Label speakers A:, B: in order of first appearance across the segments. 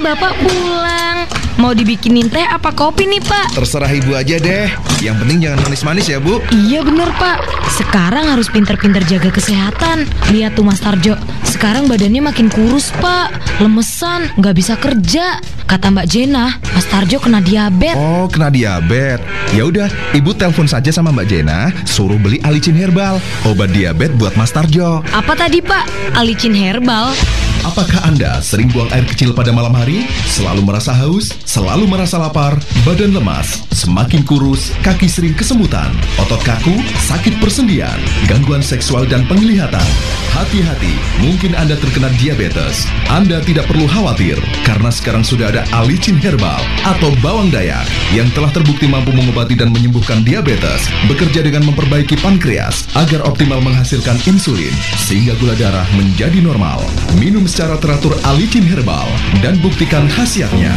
A: Bapak pulang. Mau dibikinin teh apa kopi nih, Pak?
B: Terserah Ibu aja deh. Yang penting jangan manis-manis ya, Bu.
A: Iya bener, Pak. Sekarang harus pinter-pinter jaga kesehatan. Lihat tuh Mas Tarjo, sekarang badannya makin kurus, Pak. Lemesan, nggak bisa kerja. Kata Mbak Jena, Mas Tarjo kena diabetes.
B: Oh, kena diabetes. Ya udah, Ibu telepon saja sama Mbak Jena, suruh beli Alicin Herbal, obat diabetes buat Mas Tarjo.
A: Apa tadi, Pak? Alicin Herbal?
B: Apakah Anda sering buang air kecil pada malam hari? Selalu merasa haus? Selalu merasa lapar? Badan lemas? Semakin kurus? Kaki sering kesemutan? Otot kaku? Sakit persendian? Gangguan seksual dan penglihatan? Hati-hati, mungkin Anda terkena diabetes. Anda tidak perlu khawatir, karena sekarang sudah ada Alicin Herbal atau bawang dayak yang telah terbukti mampu mengobati dan menyembuhkan diabetes, bekerja dengan memperbaiki pankreas agar optimal menghasilkan insulin, sehingga gula darah menjadi normal. Minum secara teratur Alicin Herbal dan buktikan khasiatnya.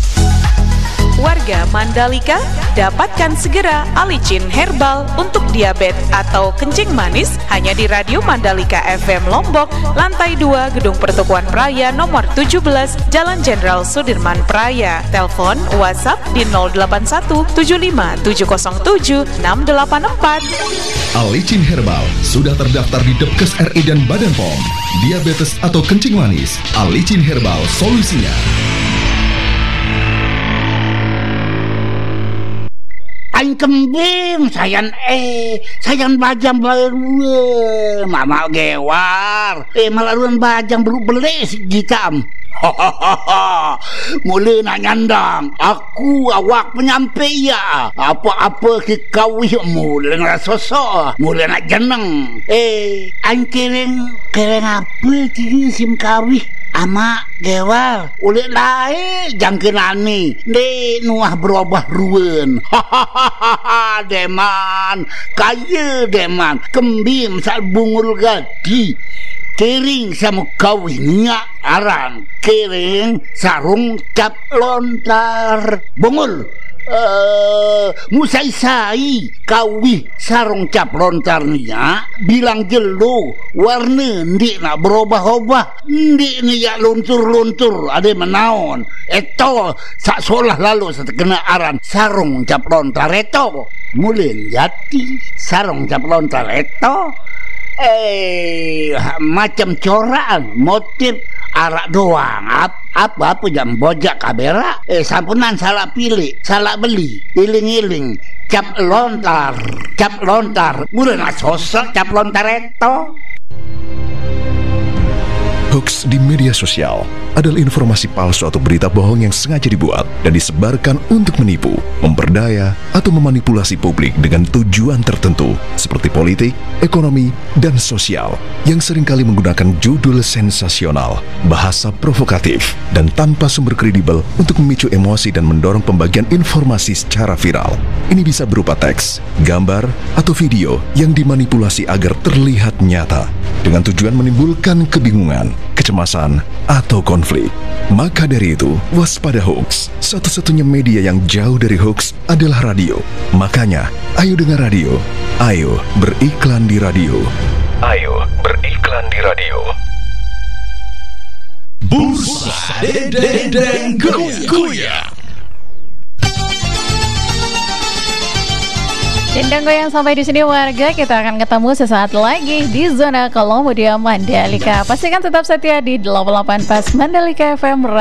C: Warga Mandalika, dapatkan segera Alicin Herbal untuk diabetes atau kencing manis hanya di Radio Mandalika FM Lombok, lantai 2 Gedung Pertukuan Praya nomor 17, Jalan Jenderal Sudirman Praya. Telepon WhatsApp di 081 75 707 684.
B: Alicin Herbal sudah terdaftar di Depkes RI dan Badan POM. Diabetes atau kencing manis, Alicin Herbal solusinya.
D: Aing kembing, sayan bajang baru, mama gewar, malaruan bajang baru beli segitam. Mula nak nyandang, aku awak penyampai ya. Apa-apa ke kawih mula nak sosok, mula nak jeneng. Aing kereng apa ti sim kawih? Ama gewar, ulit lain jangkenani, dek nuah berubah ruwen. Deman, kaya deman, kembim saat bungul gadi. Kering sama kawinnya aran, kering sarung cap lontar. Bungul, musai-sai kawih sarung cap lontarnya bilang jelo warna ndik nak berubah-ubah, ndik ni ya luntur-luntur ada menaon eto sak solah lalu setekena aran sarung cap lontar eto mulin jati sarung cap lontar eto macam coran motif arak doang apa jam bojak kabera sampunan salah pilih salah beli iling-iling cap lontar mula nak sosok cap lontar itu.
B: Hoax di media sosial adalah informasi palsu atau berita bohong yang sengaja dibuat dan disebarkan untuk menipu, memperdaya, atau memanipulasi publik dengan tujuan tertentu seperti politik, ekonomi, dan sosial yang seringkali menggunakan judul sensasional, bahasa provokatif, dan tanpa sumber kredibel untuk memicu emosi dan mendorong pembagian informasi secara viral. Ini bisa berupa teks, gambar, atau video yang dimanipulasi agar terlihat nyata dengan tujuan menimbulkan kebingungan, kecemasan, atau konflik. Maka dari itu, waspada hoax. Satu-satunya media yang jauh dari hoax adalah radio. Makanya, ayo dengar radio. Ayo beriklan di radio. Ayo beriklan di radio.
E: Bursa Dedeng Goyang.
F: Dendang goyang sampai di sini warga, kita akan ketemu sesaat lagi di zona Kolomodia Mandalika. Pastikan tetap setia di 88 Pas Mandalika FM.